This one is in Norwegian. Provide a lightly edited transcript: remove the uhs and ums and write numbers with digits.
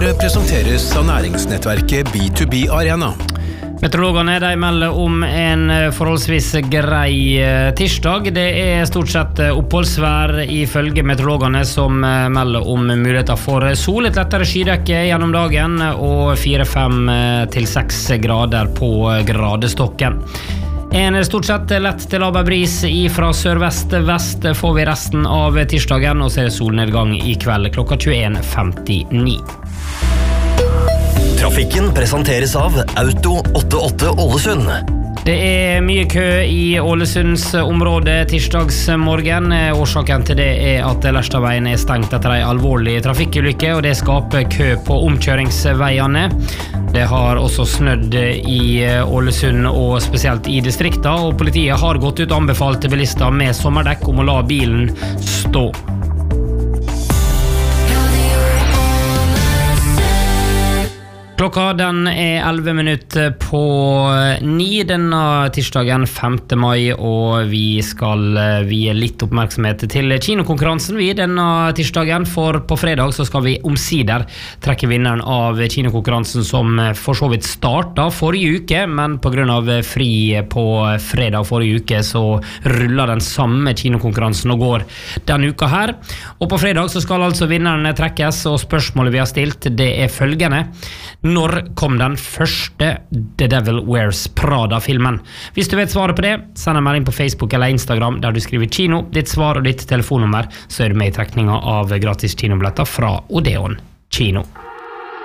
Nyhetsbrevet presenteres av næringsnettverket B2B Arena. Meteorologene de melder om en forholdsvis grei tirsdag. Det stort sett oppholdsvær ifølge meteorologene som melder om muligheter for sol, et lettere skydekke gjennom dagen og 4-5 til 6 grader på gradestokken. En stort sett lett til laber bris fra sørvest-vest får vi resten av tirsdagen, og så det solnedgang i kveld klokka 21:59. Trafikken presenteres av Auto 88 Ålesund. Det mye kø i Ålesunds område tirsdagsmorgen. Årsaken til det at Lerstadveien stengt etter en alvorlig trafikkulykke, og det skaper kø på omkjøringsveiene. Det har også snødd i Ålesund og spesielt i distrikta, og politiet har gått ut og anbefalt bilister med sommerdekk om å la bilen stå. Klokka den 11 minutter på 9 denne tirsdagen 5. mai, og vi skal vie litt oppmerksomhet til kinokonkurransen denne tirsdagen, for på fredag så skal vi omsider trekke vinneren av kinokonkurransen som for så vidt startet forrige uke, men på grunn av fri på fredag forrige uke så ruller den samme kinokonkurransen og går denne uka her. Og på fredag så skal altså vinneren trekkes, og spørsmålet vi har stilt det følgende: når kom den første The Devil Wears Prada-filmen? Hvis du vet svaret på det, send en melding på Facebook eller Instagram der du skriver kino, ditt svar og ditt telefonnummer, så du med i trekninga av gratis kinobilletter fra Odeon Kino.